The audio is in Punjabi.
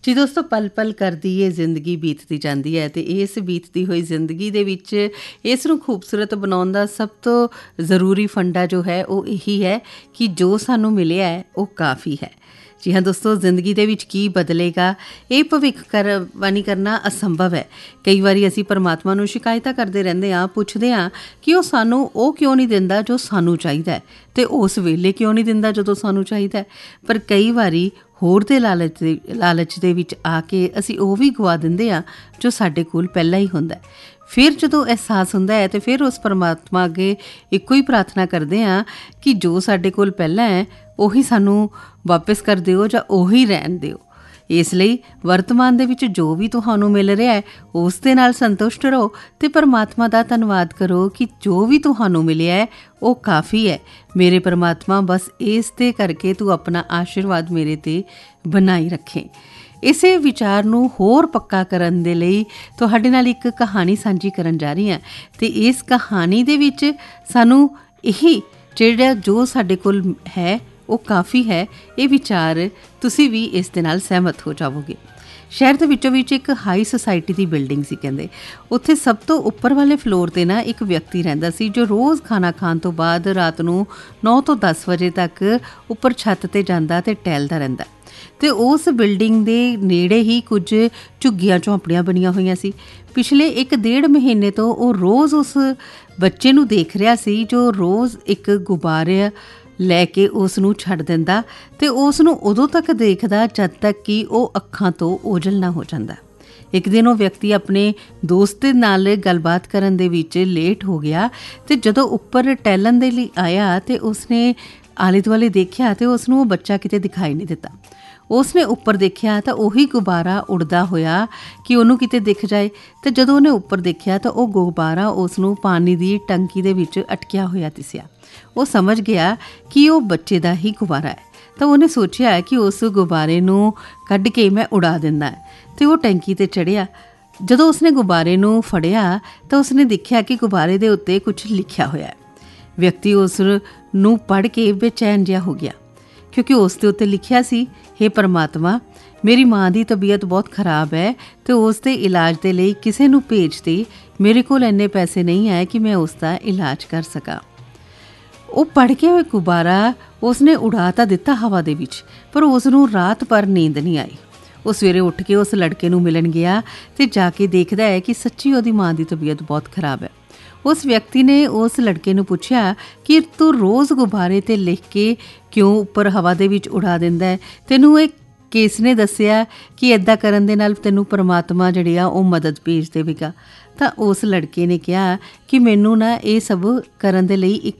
ਜੀ ਦੋਸਤੋ, ਪਲ ਪਲ ਕਰਦੀ ਇਹ ਜ਼ਿੰਦਗੀ ਬੀਤਦੀ ਜਾਂਦੀ ਹੈ, ਅਤੇ ਇਸ ਬੀਤਦੀ ਹੋਈ ਜ਼ਿੰਦਗੀ ਦੇ ਵਿੱਚ ਇਸ ਨੂੰ ਖੂਬਸੂਰਤ ਬਣਾਉਣ ਦਾ ਸਭ ਤੋਂ ਜ਼ਰੂਰੀ ਫੰਡਾ ਜੋ ਹੈ ਉਹ ਇਹੀ ਹੈ ਕਿ ਜੋ ਸਾਨੂੰ ਮਿਲਿਆ ਹੈ ਉਹ ਕਾਫੀ ਹੈ। ਜੀ ਹਾਂ ਦੋਸਤੋ, ਜ਼ਿੰਦਗੀ ਦੇ ਵਿੱਚ ਕੀ ਬਦਲੇਗਾ ਇਹ ਭਵਿੱਖਬਾਣੀ ਕਰਨਾ ਅਸੰਭਵ ਹੈ। ਕਈ ਵਾਰੀ ਅਸੀਂ ਪਰਮਾਤਮਾ ਨੂੰ ਸ਼ਿਕਾਇਤਾਂ ਕਰਦੇ ਰਹਿੰਦੇ ਹਾਂ, ਪੁੱਛਦੇ ਹਾਂ ਕਿ ਉਹ ਸਾਨੂੰ ਉਹ ਕਿਉਂ ਨਹੀਂ ਦਿੰਦਾ ਜੋ ਸਾਨੂੰ ਚਾਹੀਦਾ ਹੈ, ਅਤੇ ਉਸ ਵੇਲੇ ਕਿਉਂ ਨਹੀਂ ਦਿੰਦਾ ਜਦੋਂ ਸਾਨੂੰ ਚਾਹੀਦਾ ਹੈ। ਪਰ ਕਈ ਵਾਰੀ ਹੋਰ ਦੇ ਲਾਲਚ ਦੇ ਵਿੱਚ ਆ ਕੇ ਅਸੀਂ ਉਹ ਵੀ ਗਵਾ ਦਿੰਦੇ ਹਾਂ ਜੋ ਸਾਡੇ ਕੋਲ ਪਹਿਲਾਂ ਹੀ ਹੁੰਦਾ। ਫਿਰ ਜਦੋਂ ਅਹਿਸਾਸ ਹੁੰਦਾ ਹੈ ਅਤੇ ਫਿਰ ਉਸ ਪਰਮਾਤਮਾ ਅੱਗੇ ਇੱਕੋ ਹੀ ਪ੍ਰਾਰਥਨਾ ਕਰਦੇ ਹਾਂ ਕਿ ਜੋ ਸਾਡੇ ਕੋਲ ਪਹਿਲਾਂ ਹੈ ਉਹੀ ਸਾਨੂੰ ਵਾਪਿਸ ਕਰ ਦਿਓ ਜਾਂ ਉਹੀ ਰਹਿਣ ਦਿਓ। ਇਸ ਲਈ ਵਰਤਮਾਨ ਦੇ ਵਿੱਚ ਜੋ ਵੀ ਤੁਹਾਨੂੰ ਮਿਲ ਰਿਹਾ ਹੈ ਉਸ ਦੇ ਨਾਲ ਸੰਤੁਸ਼ਟ ਰਹੋ ਅਤੇ ਪਰਮਾਤਮਾ ਦਾ ਧੰਨਵਾਦ ਕਰੋ ਕਿ ਜੋ ਵੀ ਤੁਹਾਨੂੰ ਮਿਲਿਆ ਹੈ ਉਹ ਕਾਫੀ ਹੈ। ਮੇਰੇ ਪਰਮਾਤਮਾ, ਬਸ ਇਸ ਦੇ ਕਰਕੇ ਤੂੰ ਆਪਣਾ ਆਸ਼ੀਰਵਾਦ ਮੇਰੇ 'ਤੇ ਬਣਾਈ ਰੱਖੇ। ਇਸੇ ਵਿਚਾਰ ਨੂੰ ਹੋਰ ਪੱਕਾ ਕਰਨ ਦੇ ਲਈ ਤੁਹਾਡੇ ਨਾਲ ਇੱਕ ਕਹਾਣੀ ਸਾਂਝੀ ਕਰਨ ਜਾ ਰਹੀ ਹਾਂ, ਅਤੇ ਇਸ ਕਹਾਣੀ ਦੇ ਵਿੱਚ ਸਾਨੂੰ ਇਹੀ ਜਿਹੜਾ ਜੋ ਸਾਡੇ ਕੋਲ ਹੈ ਉਹ ਕਾਫੀ ਹੈ, ਇਹ ਵਿਚਾਰ ਤੁਸੀਂ ਵੀ ਇਸ ਦੇ ਨਾਲ ਸਹਿਮਤ ਹੋ ਜਾਵੋਗੇ। ਸ਼ਹਿਰ ਦੇ ਵਿੱਚੋਂ ਵਿੱਚ ਇੱਕ ਹਾਈ ਸੁਸਾਇਟੀ ਦੀ ਬਿਲਡਿੰਗ ਸੀ। ਕਹਿੰਦੇ ਉੱਥੇ ਸਭ ਤੋਂ ਉੱਪਰ ਵਾਲੇ ਫਲੋਰ 'ਤੇ ਨਾ ਇੱਕ ਵਿਅਕਤੀ ਰਹਿੰਦਾ ਸੀ ਜੋ ਰੋਜ਼ ਖਾਣਾ ਖਾਣ ਤੋਂ ਬਾਅਦ ਰਾਤ ਨੂੰ 9 ਤੋਂ 10 ਵਜੇ ਤੱਕ ਉੱਪਰ ਛੱਤ 'ਤੇ ਜਾਂਦਾ ਅਤੇ ਟਹਿਲਦਾ ਰਹਿੰਦਾ। ਅਤੇ ਉਸ ਬਿਲਡਿੰਗ ਦੇ ਨੇੜੇ ਹੀ ਕੁਝ ਝੁੱਗੀਆਂ ਝੌਂਪੜੀਆਂ ਬਣੀਆਂ ਹੋਈਆਂ ਸੀ। ਪਿਛਲੇ 1-1.5 ਮਹੀਨੇ ਤੋਂ ਉਹ ਰੋਜ਼ ਉਸ ਬੱਚੇ ਨੂੰ ਦੇਖ ਰਿਹਾ ਸੀ ਜੋ ਰੋਜ਼ ਇੱਕ ਗੁਬਾਰਾ ਲੈ ਕੇ ਉਸ ਨੂੰ ਛੱਡ ਦਿੰਦਾ ਅਤੇ ਉਸ ਨੂੰ ਉਦੋਂ ਤੱਕ ਦੇਖਦਾ ਜਦ ਤੱਕ ਕਿ ਉਹ ਅੱਖਾਂ ਤੋਂ ਓਝਲ ਨਾ ਹੋ ਜਾਂਦਾ। ਇੱਕ ਦਿਨ ਉਹ ਵਿਅਕਤੀ ਆਪਣੇ ਦੋਸਤ ਦੇ ਨਾਲ ਗੱਲਬਾਤ ਕਰਨ ਦੇ ਵਿੱਚ ਲੇਟ ਹੋ ਗਿਆ, ਅਤੇ ਜਦੋਂ ਉੱਪਰ ਟਹਿਲਣ ਦੇ ਲਈ ਆਇਆ ਅਤੇ ਉਸਨੇ ਆਲੇ ਦੁਆਲੇ ਦੇਖਿਆ ਅਤੇ ਉਸ ਨੂੰ ਉਹ ਬੱਚਾ ਕਿਤੇ ਦਿਖਾਈ ਨਹੀਂ ਦਿੱਤਾ। ਉਸਨੇ ਉੱਪਰ ਦੇਖਿਆ ਤਾਂ ਉਹੀ ਗੁਬਾਰਾ ਉੱਡਦਾ ਹੋਇਆ ਕਿ ਉਹਨੂੰ ਕਿਤੇ ਦਿਖ ਜਾਏ, ਅਤੇ ਜਦੋਂ ਉਹਨੇ ਉੱਪਰ ਦੇਖਿਆ ਤਾਂ ਉਹ ਗੁਬਾਰਾ ਉਸ ਨੂੰ ਪਾਣੀ ਦੀ ਟੰਕੀ ਦੇ ਵਿੱਚ ਅਟਕਿਆ ਹੋਇਆ ਦਿਸਿਆ। ਉਹ ਸਮਝ ਗਿਆ ਕਿ ਉਹ ਬੱਚੇ ਦਾ ਹੀ ਗੁਬਾਰਾ ਹੈ, ਤਾਂ ਉਹਨੇ ਸੋਚਿਆ ਕਿ ਉਸ ਗੁਬਾਰੇ ਨੂੰ ਕੱਢ ਕੇ ਮੈਂ ਉਡਾ ਦਿੰਦਾ, ਅਤੇ ਉਹ ਟੈਂਕੀ 'ਤੇ ਚੜ੍ਹਿਆ। ਜਦੋਂ ਉਸਨੇ ਗੁਬਾਰੇ ਨੂੰ ਫੜਿਆ ਤਾਂ ਉਸਨੇ ਦੇਖਿਆ ਕਿ ਗੁਬਾਰੇ ਦੇ ਉੱਤੇ ਕੁਝ ਲਿਖਿਆ ਹੋਇਆ ਹੈ। ਵਿਅਕਤੀ ਉਸ ਨੂੰ ਪੜ੍ਹ ਕੇ ਬੇਚੈਨ ਜਿਹਾ ਹੋ ਗਿਆ, ਕਿਉਂਕਿ ਉਸ ਦੇ ਉੱਤੇ ਲਿਖਿਆ ਸੀ, ਹੇ ਪਰਮਾਤਮਾ, ਮੇਰੀ ਮਾਂ ਦੀ ਤਬੀਅਤ ਬਹੁਤ ਖਰਾਬ ਹੈ ਅਤੇ ਉਸ ਦੇ ਇਲਾਜ ਦੇ ਲਈ ਕਿਸੇ ਨੂੰ ਭੇਜ ਦੇ। ਮੇਰੇ ਕੋਲ ਇੰਨੇ ਪੈਸੇ ਨਹੀਂ ਹੈ ਕਿ ਮੈਂ ਉਸ ਦਾ ਇਲਾਜ ਕਰ ਸਕਾਂ। ਉਹ ਪੜ੍ਹ ਕੇ ਹੋਏ ਗੁਬਾਰਾ ਉਸਨੇ ਉਡਾ ਤਾਂ ਦਿੱਤਾ ਹਵਾ ਦੇ ਵਿੱਚ, ਪਰ ਉਸ ਨੂੰ ਰਾਤ ਭਰ ਨੀਂਦ ਨਹੀਂ ਆਈ। ਉਹ ਸਵੇਰੇ ਉੱਠ ਕੇ ਉਸ ਲੜਕੇ ਨੂੰ ਮਿਲਣ ਗਿਆ ਅਤੇ ਜਾ ਕੇ ਦੇਖਦਾ ਹੈ ਕਿ ਸੱਚੀ ਉਹਦੀ ਮਾਂ ਦੀ ਤਬੀਅਤ ਬਹੁਤ ਖਰਾਬ ਹੈ। ਉਸ ਵਿਅਕਤੀ ਨੇ ਉਸ ਲੜਕੇ ਨੂੰ ਪੁੱਛਿਆ ਕਿ ਤੂੰ ਰੋਜ਼ ਗੁਬਾਰੇ 'ਤੇ ਲਿਖ ਕੇ ਕਿਉਂ ਉੱਪਰ ਹਵਾ ਦੇ ਵਿੱਚ ਉਡਾ ਦਿੰਦਾ ਹੈ? ਤੈਨੂੰ ਇਹ ਕਿਸ ਨੇ ਦੱਸਿਆ ਕਿ ਇੱਦਾਂ ਕਰਨ ਦੇ ਨਾਲ ਤੈਨੂੰ ਪਰਮਾਤਮਾ ਜਿਹੜੀ ਆ ਉਹ ਮਦਦ ਭੇਜ ਦੇਵੇਗਾ? ਤਾਂ ਉਸ ਲੜਕੇ ਨੇ ਕਿਹਾ ਕਿ ਮੈਨੂੰ ਨਾ ਇਹ ਸਭ ਕਰਨ ਦੇ ਲਈ ਇੱਕ